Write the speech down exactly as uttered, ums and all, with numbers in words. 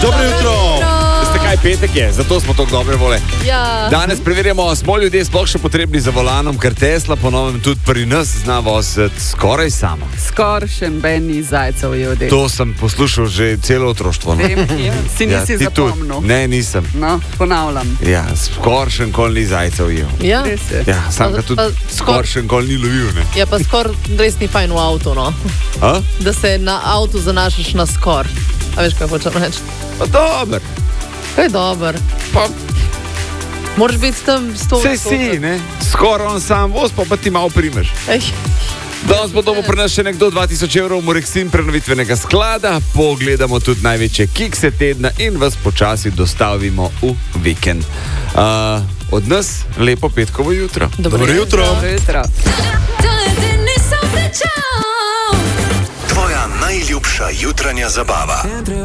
Dobro jutro. Veste kaj, petek je, zato smo tako dobre vole. Ja. Danes preverjamo, smo ljudje sploh še potrebni za volanom, ker Tesla po novem tudi pri nas zna voziti skoraj sama. Skoraj še beni zajcev je odel. To sem poslušal že celo otroštvo. No? Vem, ja. Si nisi ti zapomnil. tudi? Ne, nisem. No, ponavljam. Ja, skoraj še nikoli ni zajcev ujel. Ja. Res je. Ja, sam Pa- ga tudi pa skoraj še nikoli ni lovil, ne? Ja, pa skor res ni fajn v avtu, no. A? Da se na avtu zanašaš na skor. A veš, kaj hočem reči? Pa dober. Kaj je dober. Pa Moraš biti tam sto. vse si, ne? Skoraj on sam voz, pa pa ti malo primeš. Ej. Danes bo dobo pri nas še nekdo dva tisoč evrov Morexin prenovitvenega sklada, pogledamo tudi največje kikse tedna in vas počasi dostavimo v vikend. Uh, od nas lepo petkovo jutro. Dobro jutro. Dobro jutro. Tvoja najljubša jutranja zabava.